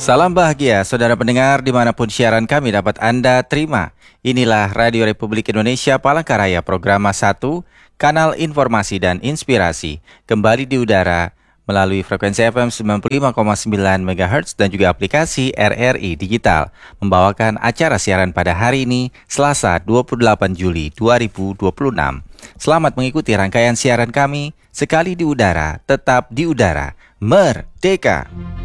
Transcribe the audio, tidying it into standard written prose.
Salam bahagia, saudara pendengar dimanapun siaran kami dapat Anda terima. Inilah Radio Republik Indonesia Palangkaraya, Program 1, Kanal Informasi dan Inspirasi. Kembali di udara melalui frekuensi FM 95,9 MHz dan juga aplikasi RRI Digital. Membawakan acara siaran pada hari ini, Selasa 28 Juli 2026. Selamat mengikuti rangkaian siaran kami, sekali di udara, tetap di udara. Merdeka!